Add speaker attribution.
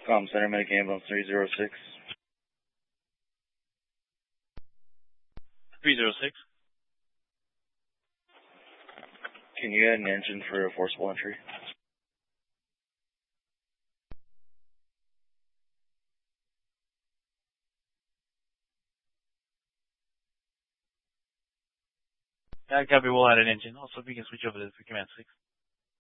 Speaker 1: Com Center, Medic Ambulance 306.
Speaker 2: 306.
Speaker 1: Can you add an engine for a forcible entry?
Speaker 2: Copy, we'll add an engine. Also, we can switch over to the command 6.